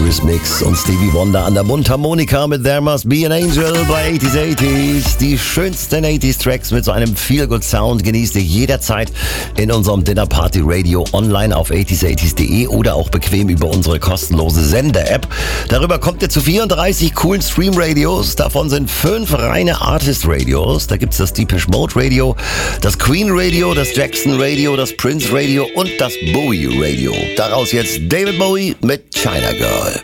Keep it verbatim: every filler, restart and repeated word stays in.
Eurythmics und Stevie Wonder an der Mundharmonika mit There Must Be an Angel bei achtziger achtziger. Die schönsten achtziger Tracks mit so einem Feel-Good-Sound genießt ihr jederzeit in unserem Dinner Party Radio online auf achtziger achtziger punkt de oder auch bequem über unsere kostenlose Sender-App. Darüber kommt ihr zu vierunddreißig coolen Stream-Radios. Davon sind fünf reine Artist-Radios. Da gibt's das Depeche Mode Radio, das Queen Radio, das Jackson Radio, das Prince Radio und das Bowie Radio. Daraus jetzt David Bowie mit China Girl.